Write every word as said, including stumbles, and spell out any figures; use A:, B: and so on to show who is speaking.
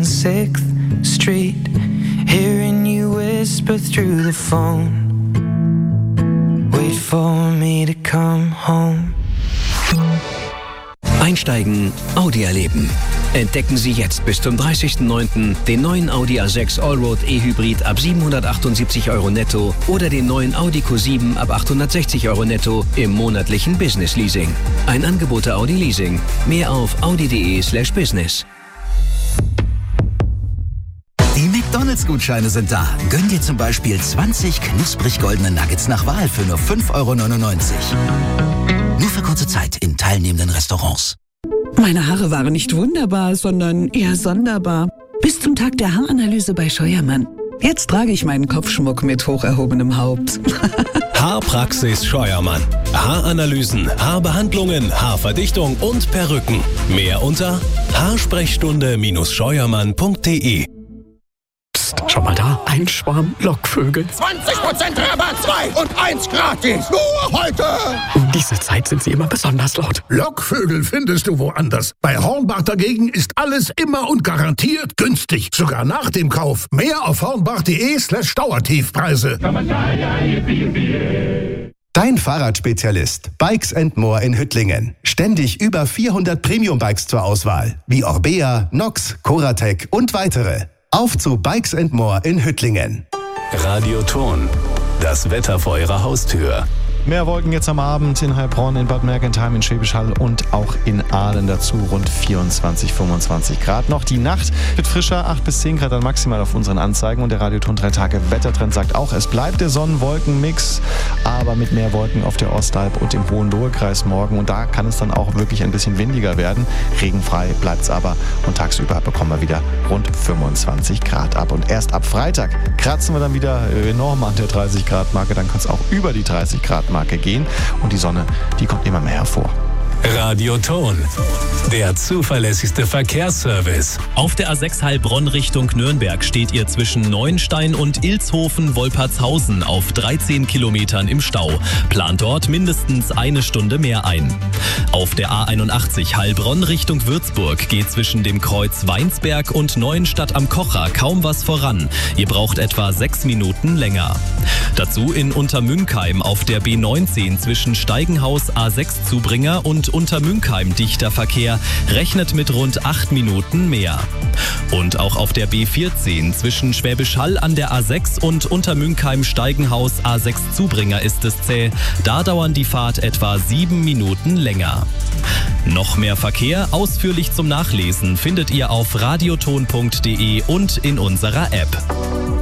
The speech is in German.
A: on sixth Street, hearing you whisper through the phone. Wait for me to come home.
B: Einsteigen, Audi erleben. Entdecken Sie jetzt bis zum dreißigsten neunten den neuen Audi A sechs Allroad E-Hybrid ab siebenhundertachtundsiebzig Euro netto oder den neuen Audi Q sieben ab achthundertsechzig Euro netto im monatlichen Business Leasing. Ein Angebot der Audi Leasing. Mehr auf audi.de slash business.
C: Die McDonalds-Gutscheine sind da. Gönn dir zum Beispiel zwanzig knusprig goldene Nuggets nach Wahl für nur fünf Euro neunundneunzig. Nur für kurze Zeit in teilnehmenden Restaurants.
D: Meine Haare waren nicht wunderbar, sondern eher sonderbar. Bis zum Tag der Haaranalyse bei Scheuermann. Jetzt trage ich meinen Kopfschmuck mit hoch erhobenem Haupt.
E: Haarpraxis Scheuermann. Haaranalysen, Haarbehandlungen, Haarverdichtung und Perücken. Mehr unter haarsprechstunde Scheuermann punkt de.
F: Psst, schau mal da, ein Schwarm Lockvögel.
G: zwanzig Prozent Rabatt, zwei und eins gratis. Nur heute.
F: Um diese Zeit sind sie immer besonders laut.
G: Lockvögel findest du woanders. Bei Hornbach dagegen ist alles immer und garantiert günstig. Sogar nach dem Kauf. Mehr auf hornbach.de slash Dauertiefpreise.
H: Dein Fahrradspezialist Bikes and More in Hüttlingen. Ständig über vierhundert Premium-Bikes zur Auswahl. Wie Orbea, Nox, Coratec und weitere. Auf zu Bikes and More in Hüttlingen.
E: Radioton. Das Wetter vor Ihrer Haustür.
I: Mehr Wolken jetzt am Abend in Heilbronn, in Bad Mergentheim, in Schwäbisch Hall und auch in Aalen dazu rund vierundzwanzig, fünfundzwanzig Grad. Noch die Nacht wird frischer, acht bis zehn Grad dann maximal auf unseren Anzeigen. Und der Radioton drei Tage Wettertrend sagt auch, es bleibt der Sonnen-Wolken-Mix, aber mit mehr Wolken auf der Ostalb und im Hohenlohe-Kreis morgen. Und da kann es dann auch wirklich ein bisschen windiger werden. Regenfrei bleibt es aber und tagsüber bekommen wir wieder rund fünfundzwanzig Grad ab. Und erst ab Freitag kratzen wir dann wieder enorm an der dreißig Grad Marke. Dann kann es auch über die dreißig Grad Marke gehen und die Sonne, die kommt immer mehr hervor.
E: Radioton, der zuverlässigste Verkehrsservice.
J: Auf der A sechs Heilbronn Richtung Nürnberg steht ihr zwischen Neuenstein und Ilshofen-Wolpertshausen auf dreizehn Kilometern im Stau. Plant dort mindestens eine Stunde mehr ein. Auf der A einundachtzig Heilbronn Richtung Würzburg geht zwischen dem Kreuz Weinsberg und Neuenstadt am Kocher kaum was voran. Ihr braucht etwa sechs Minuten länger. Dazu in Untermünkheim auf der B neunzehn zwischen Steigenhaus A sechs Zubringer und Untermünkheim dichter Verkehr, rechnet mit rund acht Minuten mehr. Und auch auf der B vierzehn zwischen Schwäbisch Hall an der A sechs und Untermünkheim Steigenhaus A sechs Zubringer ist es zäh. Da dauern die Fahrt etwa sieben Minuten länger. Noch mehr Verkehr ausführlich zum Nachlesen findet ihr auf radioton punkt de und in unserer App.